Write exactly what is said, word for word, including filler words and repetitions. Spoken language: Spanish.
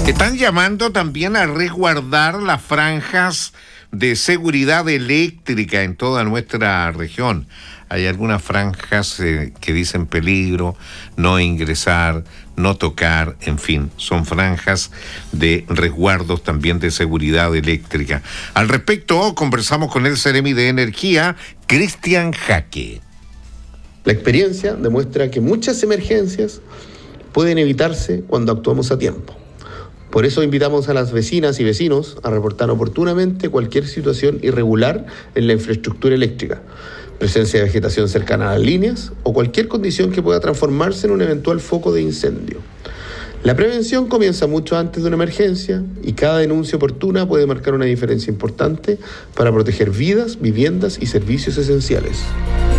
Están llamando también a resguardar las franjas de seguridad eléctrica en toda nuestra región. Hay algunas franjas eh, que dicen peligro, no ingresar, no tocar, en fin, son franjas de resguardos también de seguridad eléctrica. Al respecto, conversamos con el Seremi de Energía, Cristian Jaque. La experiencia demuestra que muchas emergencias pueden evitarse cuando actuamos a tiempo. Por eso invitamos a las vecinas y vecinos a reportar oportunamente cualquier situación irregular en la infraestructura eléctrica, presencia de vegetación cercana a las líneas o cualquier condición que pueda transformarse en un eventual foco de incendio. La prevención comienza mucho antes de una emergencia y cada denuncia oportuna puede marcar una diferencia importante para proteger vidas, viviendas y servicios esenciales.